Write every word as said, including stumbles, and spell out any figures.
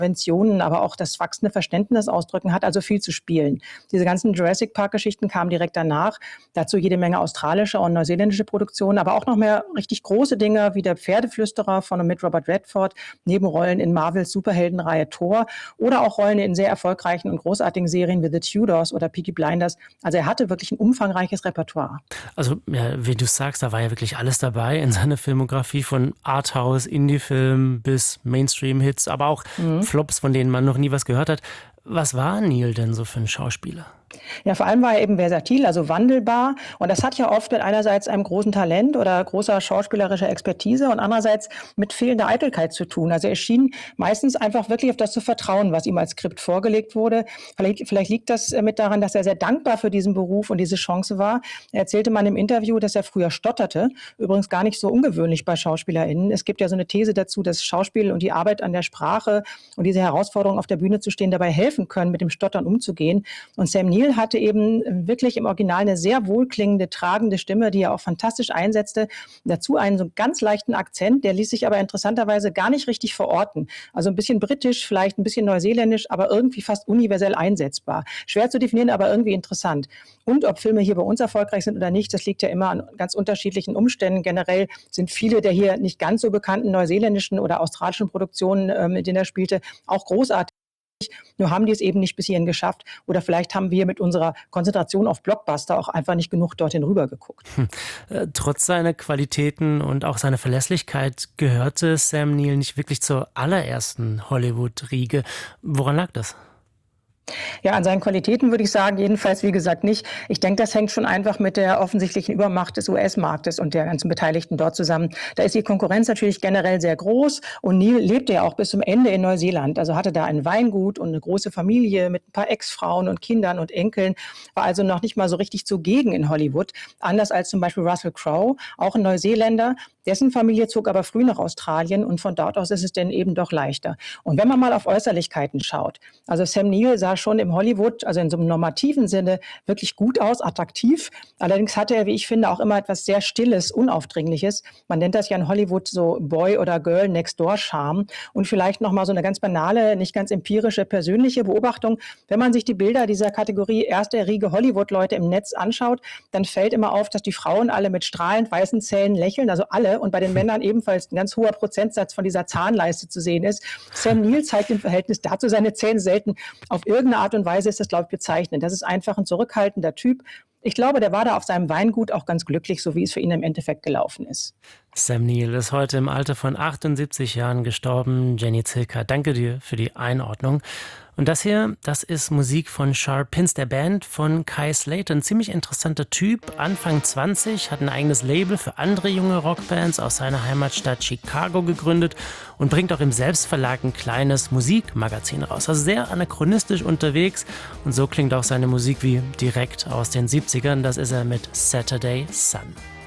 Konventionen, aber auch das wachsende Verständnis ausdrücken, hat also viel zu spielen. Diese ganzen Jurassic Park-Geschichten kamen direkt danach. Dazu jede Menge australische und neuseeländische Produktionen, aber auch noch mehr richtig große Dinge wie der Pferdeflüsterer von und mit Robert Redford, Nebenrollen in Marvels Superheldenreihe Thor oder auch Rollen in sehr erfolgreichen und großartigen Serien wie The Tudors oder Peaky Blinders. Also er hatte wirklich ein umfangreiches Repertoire. Also, ja, wie du sagst, da war ja wirklich alles dabei in seiner Filmografie, von Arthouse, Indie-Film bis Mainstream-Hits, aber auch Mhm. Flops, von denen man noch nie was gehört hat. Was war Neil denn so für ein Schauspieler? Ja, vor allem war er eben versatil, also wandelbar. Und das hat ja oft mit einerseits einem großen Talent oder großer schauspielerischer Expertise und andererseits mit fehlender Eitelkeit zu tun. Also er schien meistens einfach wirklich auf das zu vertrauen, was ihm als Skript vorgelegt wurde. Vielleicht, vielleicht liegt das äh, mit daran, dass er sehr dankbar für diesen Beruf und diese Chance war. Er erzählte mal im Interview, dass er früher stotterte. Übrigens gar nicht so ungewöhnlich bei SchauspielerInnen. Es gibt ja so eine These dazu, dass Schauspiel und die Arbeit an der Sprache und diese Herausforderung auf der Bühne zu stehen dabei helfen können, mit dem Stottern umzugehen. Und Sam Neill hatte eben wirklich im Original eine sehr wohlklingende, tragende Stimme, die er auch fantastisch einsetzte. Dazu einen so ganz leichten Akzent, der ließ sich aber interessanterweise gar nicht richtig verorten. Also ein bisschen britisch, vielleicht ein bisschen neuseeländisch, aber irgendwie fast universell einsetzbar. Schwer zu definieren, aber irgendwie interessant. Und ob Filme hier bei uns erfolgreich sind oder nicht, das liegt ja immer an ganz unterschiedlichen Umständen. Generell sind viele der hier nicht ganz so bekannten neuseeländischen oder australischen Produktionen, ähm, in denen er spielte, auch großartig. Nur haben die es eben nicht bis hierhin geschafft. Oder vielleicht haben wir mit unserer Konzentration auf Blockbuster auch einfach nicht genug dorthin rüber geguckt. Hm. Äh, trotz seiner Qualitäten und auch seiner Verlässlichkeit gehörte Sam Neill nicht wirklich zur allerersten Hollywood-Riege. Woran lag das? Ja, an seinen Qualitäten würde ich sagen, jedenfalls wie gesagt nicht. Ich denke, das hängt schon einfach mit der offensichtlichen Übermacht des U S-Marktes und der ganzen Beteiligten dort zusammen. Da ist die Konkurrenz natürlich generell sehr groß und Neil lebte ja auch bis zum Ende in Neuseeland. Also hatte da ein Weingut und eine große Familie mit ein paar Ex-Frauen und Kindern und Enkeln, war also noch nicht mal so richtig zugegen in Hollywood. Anders als zum Beispiel Russell Crowe, auch ein Neuseeländer. Dessen Familie zog aber früh nach Australien und von dort aus ist es dann eben doch leichter. Und wenn man mal auf Äußerlichkeiten schaut, also Sam Neill sah schon im Hollywood, also in so einem normativen Sinne, wirklich gut aus, attraktiv. Allerdings hatte er, wie ich finde, auch immer etwas sehr Stilles, Unaufdringliches. Man nennt das ja in Hollywood so Boy- oder Girl-Next-Door-Charme. Und vielleicht nochmal so eine ganz banale, nicht ganz empirische, persönliche Beobachtung. Wenn man sich die Bilder dieser Kategorie erste Riege Hollywood-Leute im Netz anschaut, dann fällt immer auf, dass die Frauen alle mit strahlend weißen Zähnen lächeln, also alle. Und bei den Männern ebenfalls ein ganz hoher Prozentsatz von dieser Zahnleiste zu sehen ist. Sam Neill zeigt im Verhältnis dazu seine Zähne selten. Auf irgendeine Art und Weise ist das, glaube ich, bezeichnend. Das ist einfach ein zurückhaltender Typ. Ich glaube, der war da auf seinem Weingut auch ganz glücklich, so wie es für ihn im Endeffekt gelaufen ist. Sam Neill ist heute im Alter von achtundsiebzig Jahren gestorben. Jenny Zilker, danke dir für die Einordnung. Und das hier, das ist Musik von Sharp Pins, der Band von Kai Slater. Ein ziemlich interessanter Typ, Anfang zwanzig, hat ein eigenes Label für andere junge Rockbands aus seiner Heimatstadt Chicago gegründet und bringt auch im Selbstverlag ein kleines Musikmagazin raus. Also sehr anachronistisch unterwegs und so klingt auch seine Musik wie direkt aus den siebzigern. Das ist er mit Saturday Sun.